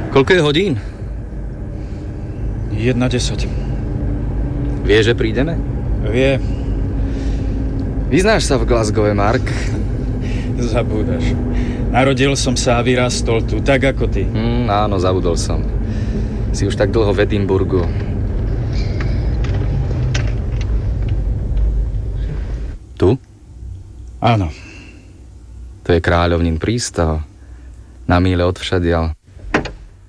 Koľko je hodín? 1:10. Vie, že prídeme? Vie. Vyznáš sa v Glasgowe, Mark? Zabúdaš. Narodil som sa a vyrastol tu, tak ako ty. Áno, zabudol som. Si už tak dlho v Edinburgu. Tu? Áno. To je kráľovnín prístav. Na míle odvšadiaľ.